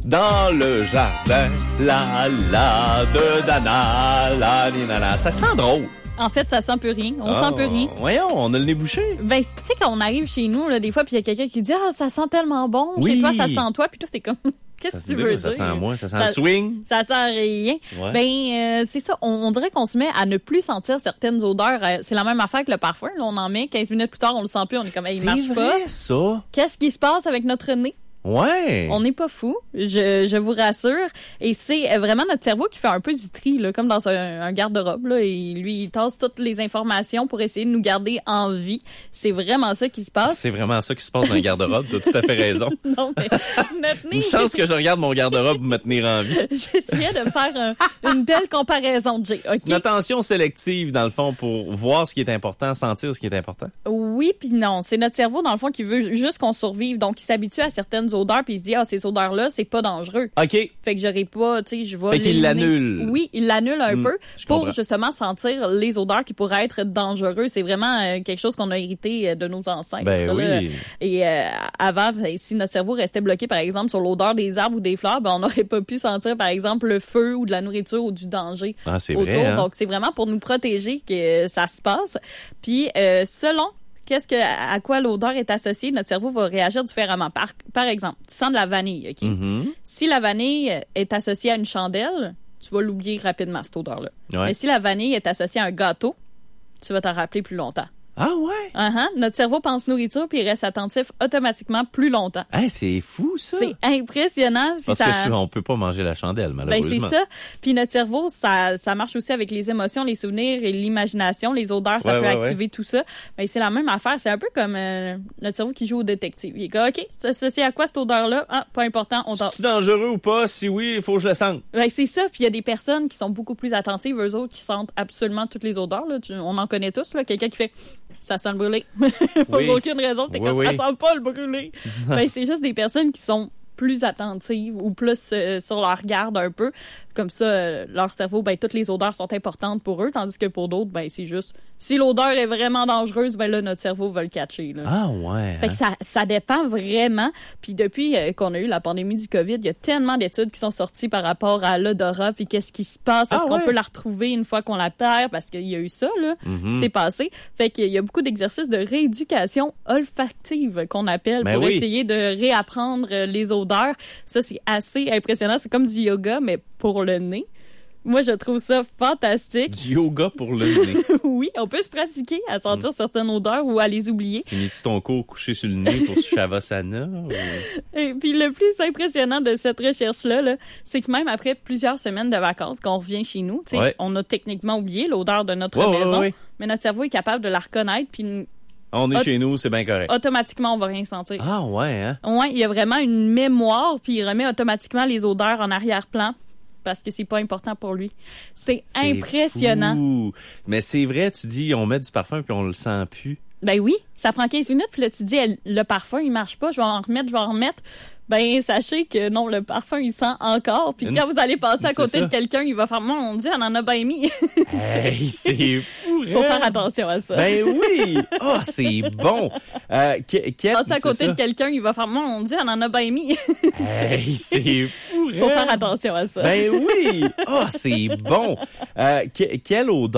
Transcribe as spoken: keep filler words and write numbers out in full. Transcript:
Dans le jardin, la la de Dana, la ni nana. Ça sent drôle. En fait, ça sent plus rien. On oh, sent plus rien. Voyons, on a le nez bouché. Ben, tu sais, quand on arrive chez nous, là, des fois, puis il y a quelqu'un qui dit « Ah, ça sent tellement bon. Oui. Chez toi, ça sent toi. » Puis toi, t'es comme « Qu'est-ce que tu veux dire? » Ça sent moi, ça sent le swing. Ça sent rien. Ouais. Ben, euh, c'est ça. On, on dirait qu'on se met à ne plus sentir certaines odeurs. Euh, c'est la même affaire que le parfum. Là, on en met. quinze minutes plus tard, on le sent plus. On est comme hey, « Il marche vrai, pas. » C'est vrai, ça. Qu'est-ce qui se passe avec notre nez? Ouais. On n'est pas fou, je, je vous rassure. Et c'est vraiment notre cerveau qui fait un peu du tri, là, comme dans un, un garde-robe. Là, et lui, il tasse toutes les informations pour essayer de nous garder en vie. C'est vraiment ça qui se passe. C'est vraiment ça qui se passe dans le garde-robe. Tu as tout à fait raison. Non, mais notre nez... Une chance que je regarde mon garde-robe pour me tenir en vie. J'essayais de faire un, une belle comparaison, Jay. Okay? C'est une attention sélective, dans le fond, pour voir ce qui est important, sentir ce qui est important. Oui, puis non. C'est notre cerveau, dans le fond, qui veut juste qu'on survive. Donc, il s'habitue à certaines odeurs, puis il se dit, ah, ces odeurs-là, c'est pas dangereux. OK. Fait que j'aurais pas, tu sais, je vais... Fait qu'il l'annule. Oui, il l'annule un mmh, peu pour comprends. Justement sentir les odeurs qui pourraient être dangereuses. C'est vraiment euh, quelque chose qu'on a hérité euh, de nos ancêtres. Ben là. oui. Et euh, avant, si notre cerveau restait bloqué, par exemple, sur l'odeur des arbres ou des fleurs, ben on n'aurait pas pu sentir, par exemple, le feu ou de la nourriture ou du danger ah, c'est autour. vrai, hein? Donc, c'est vraiment pour nous protéger que ça se passe. Puis, euh, selon qu'est-ce que, à quoi l'odeur est associée, notre cerveau va réagir différemment. Par, par exemple, tu sens de la vanille, OK? Mm-hmm. Si la vanille est associée à une chandelle, tu vas l'oublier rapidement, cette odeur-là. Ouais. Mais si la vanille est associée à un gâteau, tu vas t'en rappeler plus longtemps. Ah ouais? Uh-huh. Notre cerveau pense nourriture puis il reste attentif automatiquement plus longtemps. Hey, c'est fou, ça! C'est impressionnant. Parce ça... que on peut pas manger la chandelle, malheureusement. Ben, c'est ça. Puis notre cerveau, ça, ça marche aussi avec les émotions, les souvenirs et l'imagination. Les odeurs, ça ouais, peut ouais, activer ouais. tout ça. Ben, c'est la même affaire. C'est un peu comme euh, notre cerveau qui joue au détective. Il est comme, OK, c'est associé à quoi cette odeur-là? Ah, pas important, on tasse. C'est dangereux ou pas? Si oui, il faut que je le sente. Ben, c'est ça. Puis il y a des personnes qui sont beaucoup plus attentives, eux autres, qui sentent absolument toutes les odeurs. Là. Tu, on en connaît tous. Là. Quelqu'un qui fait... Ça sent le brûlé. Pour oui. aucune raison. T'es oui, comme, oui. ça sent pas le brûlé. Ben, c'est juste des personnes qui sont plus attentives ou plus euh, sur leur garde un peu. Comme ça, euh, leur cerveau, ben, toutes les odeurs sont importantes pour eux. Tandis que pour d'autres, ben, c'est juste, si l'odeur est vraiment dangereuse, ben là, notre cerveau va le catcher. Là. Ah ouais. Fait que ça, ça dépend vraiment. Puis depuis euh, qu'on a eu la pandémie du COVID, il y a tellement d'études qui sont sorties par rapport à l'odorat puis qu'est-ce qui se passe. Est-ce ah, qu'on ouais. peut la retrouver une fois qu'on la perd? Parce qu'il y a eu ça, là. Mm-hmm. C'est passé. Fait qu'il y a beaucoup d'exercices de rééducation olfactive qu'on appelle ben pour oui. essayer de réapprendre les odeurs. Ça, c'est assez impressionnant. C'est comme du yoga, mais pour le nez. Moi, je trouve ça fantastique. Du yoga pour le nez. Oui, on peut se pratiquer à sentir mm. certaines odeurs ou à les oublier. Finis-tu ton cours couché sur le nez pour Shavasana? Ou... Et puis, le plus impressionnant de cette recherche-là, là, c'est que même après plusieurs semaines de vacances, quand on revient chez nous, ouais. on a techniquement oublié l'odeur de notre ouais, maison, ouais, ouais. mais notre cerveau est capable de la reconnaître, puis on est Aut- chez nous, c'est bien correct. Automatiquement, on va rien sentir. Ah ouais, hein? Ouais, il y a vraiment une mémoire, puis il remet automatiquement les odeurs en arrière-plan. Parce que c'est pas important pour lui. C'est, c'est impressionnant. Fou. Mais c'est vrai, tu dis, on met du parfum puis on le sent plus. Ben oui, ça prend quinze minutes, puis là, tu dis, le parfum, il marche pas, je vais en remettre, je vais en remettre. Ben, sachez que non, le parfum, il sent encore. Puis quand vous allez passer à côté de quelqu'un, il va faire, mon Dieu, on en a bien mis. Hey, c'est fou, faut faire attention à ça. Ben oui! Ah, oh, c'est bon! Euh, que, que, passer à côté de quelqu'un, il va faire, mon Dieu, on en a bien mis. Hey, c'est fou, faut faire attention à ça. Ben oui! Ah, oh, c'est bon! Euh, que, quelle odeur!